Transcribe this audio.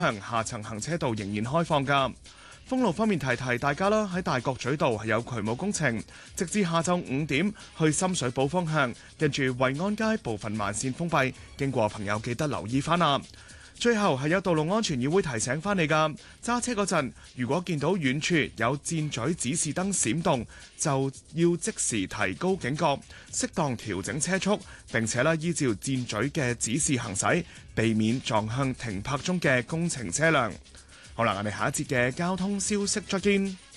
向下層行車道仍然開放㗎。封路方面提大家啦，喺大角咀道係有渠務工程，直至下晝5點去深水埗方向，跟住惠安街部分慢線封閉，經過朋友記得留意翻啦。最後係有道路安全議會提醒翻你㗎，揸車嗰陣如果見到遠處有箭嘴指示燈閃動，就要即時提高警覺，適當調整車速，並且依照箭嘴嘅指示行駛，避免撞向停泊中嘅工程車輛。好啦，我哋下一節嘅交通消息再見。